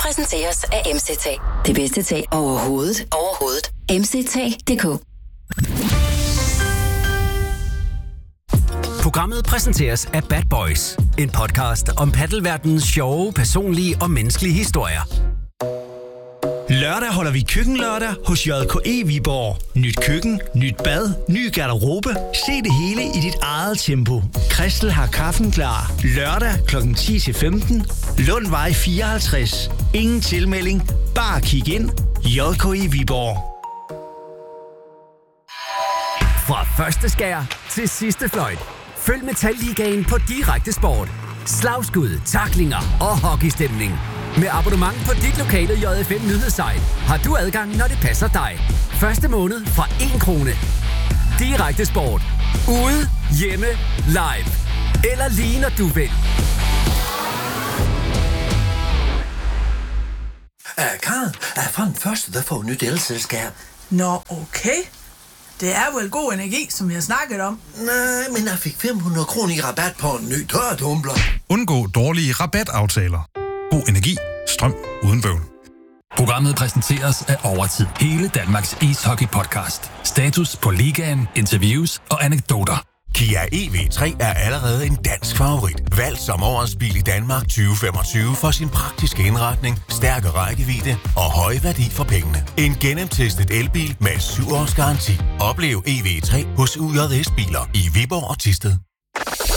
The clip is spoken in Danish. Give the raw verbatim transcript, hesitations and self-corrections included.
præsenteres af M C T. Det bedste tag overhovedet. Overhovedet. M C T punktum d k. Programmet præsenteres af Bad Boys, en podcast om paddelverdenens sjove, personlige og menneskelige historier. Lørdag holder vi køkkenlørdag hos J K E Viborg. Nyt køkken, nyt bad, ny garderobe. Se det hele i dit eget tempo. Christel har kaffen klar. Lørdag klokken ti til femten. Lundvej fireoghalvtreds. Ingen tilmelding. Bare kig ind. J K E Viborg. Fra første skær til sidste fløjt. Følg Metalligaen på Direkte Sport. Slagskud, tacklinger og hockeystemning. Med abonnement på dit lokale J F M nyhedssite har du adgang, når det passer dig. Første måned fra en krone. Direkte Sport. Ude, hjemme, live. Eller lige når du vil. Uh, Karen, er fra den første, der får nyt elselskab. Nå, okay. Det er vel god energi, som vi har snakket om. Nej, men jeg fik fem hundrede kroner i rabat på en ny tørretumbler. Undgå dårlige rabataftaler. God energi. Strøm uden bøvl. Programmet præsenteres af Overtid. Hele Danmarks ishockey-podcast. Status på ligaen, interviews og anekdoter. Kia E V tre er allerede en dansk favorit. Valgt som årets bil i Danmark tyve femogtyve for sin praktiske indretning, stærke rækkevidde og høje værdi for pengene. En gennemtestet elbil med syv års garanti. Oplev E V tre hos U J S Biler i Viborg og Thisted.